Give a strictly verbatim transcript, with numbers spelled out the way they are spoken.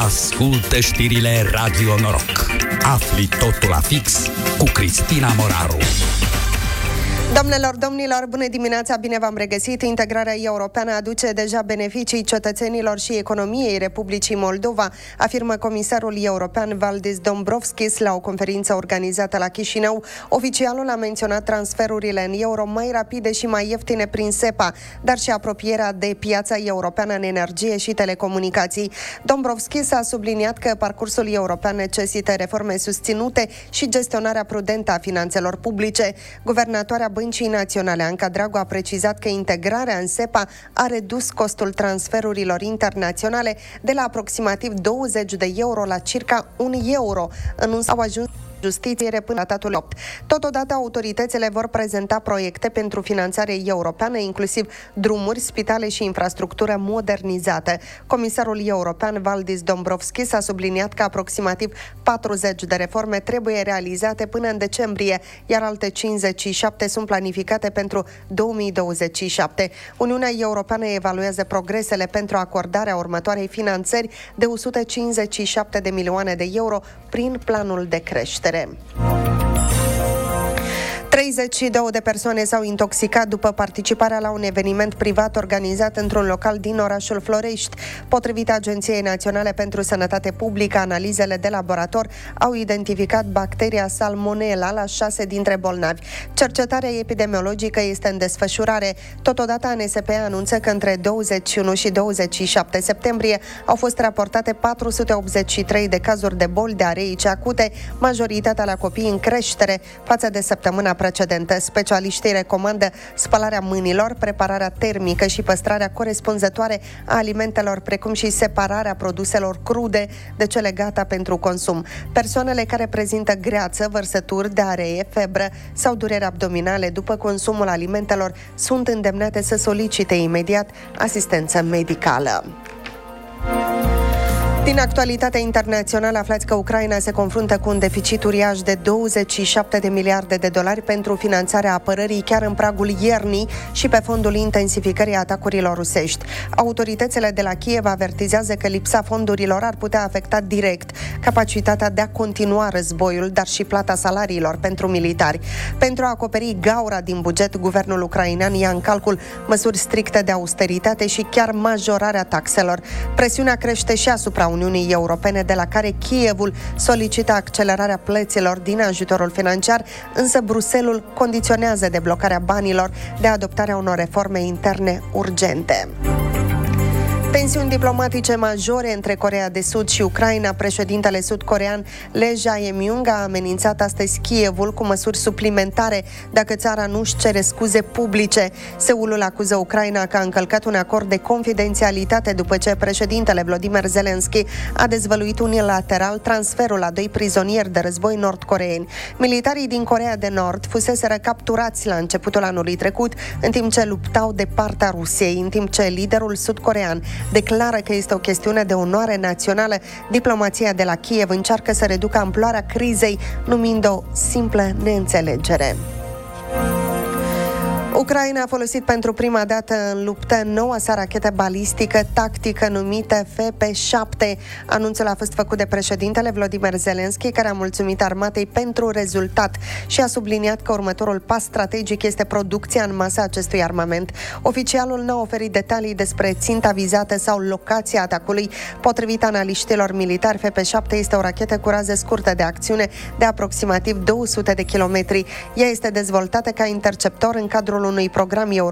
Ascultă știrile Radio Noroc. Afli totul la fix cu Cristina Moraru. Doamnelor, domnilor, bună dimineața, bine v-am regăsit. Integrarea europeană aduce deja beneficii cetățenilor și economiei Republicii Moldova, afirmă comisarul european Valdis Dombrovskis la o conferință organizată la Chișinău. Oficialul a menționat transferurile în euro mai rapide și mai ieftine prin SEPA, dar și apropierea de piața europeană în energie și telecomunicații. Dombrovskis a subliniat că parcursul european necesită reforme susținute și gestionarea prudentă a finanțelor publice. Guvernatoarea Băncii Naționale, Anca Dragu, a precizat că integrarea în SEPA a redus costul transferurilor internaționale de la aproximativ douăzeci de euro la circa un euro. În un au ajuns justiție până la tratatul opt. Totodată, autoritățile vor prezenta proiecte pentru finanțare europeană, inclusiv drumuri, spitale și infrastructură modernizată. Comisarul european Valdis Dombrovskis a subliniat că aproximativ patruzeci de reforme trebuie realizate până în decembrie, iar alte cincizeci și șapte sunt planificate pentru două mii douăzeci și șapte. Uniunea Europeană evaluează progresele pentru acordarea următoarei finanțări de o sută cincizeci și șapte de milioane de euro prin planul de creștere. treizeci și două de persoane s-au intoxicat după participarea la un eveniment privat organizat într-un local din orașul Florești. Potrivit Agenției Naționale pentru Sănătate Publică, analizele de laborator au identificat bacteria Salmonella la șase dintre bolnavi. Cercetarea epidemiologică este în desfășurare. Totodată, A N S P anunță că între douăzeci și unu și douăzeci și șapte septembrie au fost raportate patru sute optzeci și trei de cazuri de boli diareice acute, majoritatea la copii în creștere față de săptămâna precedentă. Specialiștii recomandă spălarea mâinilor, prepararea termică și păstrarea corespunzătoare a alimentelor, precum și separarea produselor crude de cele gata pentru consum. Persoanele care prezintă greață, vărsături, diaree, febră sau dureri abdominale după consumul alimentelor sunt îndemnate să solicite imediat asistență medicală. Din actualitatea internațională aflați că Ucraina se confruntă cu un deficit uriaș de douăzeci și șapte de miliarde de dolari pentru finanțarea apărării chiar în pragul iernii și pe fondul intensificării atacurilor rusești. Autoritățile de la Kiev avertizează că lipsa fondurilor ar putea afecta direct capacitatea de a continua războiul, dar și plata salariilor pentru militari. Pentru a acoperi gaura din buget, guvernul ucrainean ia în calcul măsuri stricte de austeritate și chiar majorarea taxelor. Presiunea crește și asupra Uniunii Europene, de la care Kievul solicită accelerarea plăților din ajutorul financiar, însă Bruxelles condiționează deblocarea banilor de adoptarea unor reforme interne urgente. Tensiuni diplomatice majore între Coreea de Sud și Ucraina. Președintele sud-corean Lee Jae-myung a amenințat astăzi Kievul cu măsuri suplimentare dacă țara nu își cere scuze publice. Seulul acuză Ucraina că a încălcat un acord de confidențialitate după ce președintele Volodymyr Zelensky a dezvăluit unilateral transferul a doi prizonieri de război nord-coreeni. Militarii din Coreea de Nord fuseseră capturați la începutul anului trecut, în timp ce luptau de partea Rusiei, în timp ce liderul sud-corean declară că este o chestiune de onoare națională. Diplomația de la Kiev încearcă să reducă amploarea crizei, numind-o simplă neînțelegere. Ucraina a folosit pentru prima dată în luptă noua sa rachetă balistică tactică numită F P șapte. Anunțul a fost făcut de președintele Volodymyr Zelensky, care a mulțumit armatei pentru rezultat și a subliniat că următorul pas strategic este producția în masă acestui armament. Oficialul n-a oferit detalii despre ținta vizată sau locația atacului. Potrivit analiștilor militari, F P șapte este o rachetă cu rază scurtă de acțiune de aproximativ două sute de kilometri. Ea este dezvoltată ca interceptor în cadrul unui program european